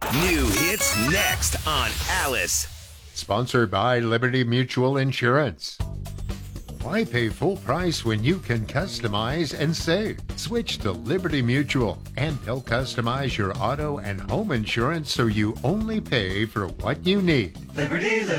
New hits next on Alice. Sponsored by Liberty Mutual Insurance. Why pay full price when you can customize and save? Switch to Liberty Mutual, and they'll customize your auto and home insurance so you only pay for what you need.